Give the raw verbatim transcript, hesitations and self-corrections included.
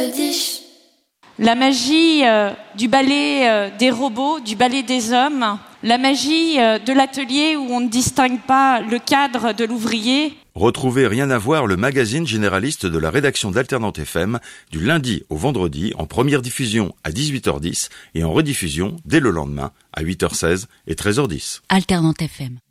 La magie euh, du ballet euh, des robots, du ballet des hommes, la magie euh, de l'atelier où on ne distingue pas le cadre de l'ouvrier. Retrouvez Rien à voir, le magazine généraliste de la rédaction d'Alternante F M, du lundi au vendredi, en première diffusion à dix-huit heures dix et en rediffusion dès le lendemain à huit heures seize et treize heures dix. Alternante F M.